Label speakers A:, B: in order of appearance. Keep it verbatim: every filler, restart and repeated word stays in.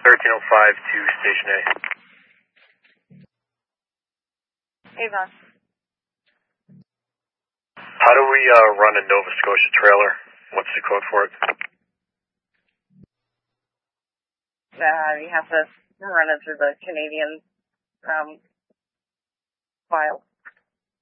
A: thirteen oh five to Station A.
B: Avon.
A: How do we uh, run a Nova Scotia trailer? What's the code for it?
B: Uh, you have to run it through the Canadian um, file.